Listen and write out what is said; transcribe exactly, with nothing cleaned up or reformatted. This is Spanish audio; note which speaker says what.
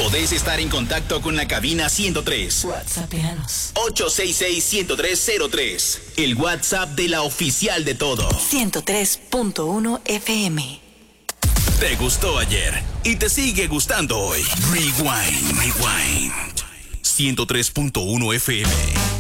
Speaker 1: Podés estar en contacto con la cabina ciento tres.
Speaker 2: WhatsAppeanos.
Speaker 1: ocho seis seis, ciento tres cero tres. El WhatsApp de la oficial de todo.
Speaker 2: ciento tres punto uno F M.
Speaker 1: Te gustó ayer y te sigue gustando hoy. Rewind, rewind. ciento tres punto uno F M.